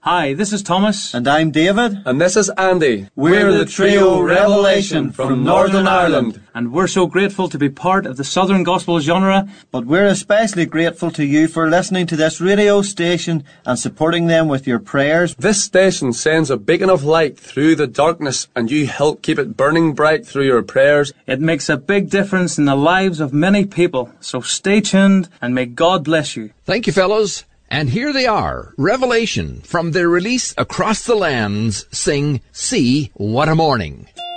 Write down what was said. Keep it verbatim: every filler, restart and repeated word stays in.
Hi, this is Thomas. And I'm David. And this is Andy. We're, we're the trio Revelation from Northern Ireland. And we're so grateful to be part of the Southern Gospel genre. But we're especially grateful to you for listening to this radio station and supporting them with your prayers. This station sends a beacon of light through the darkness, and you help keep it burning bright through your prayers. It makes a big difference in the lives of many people. So stay tuned and may God bless you. Thank you, fellows. And here they are, Revelation, from their release Across the Lands, sing See What a Morning.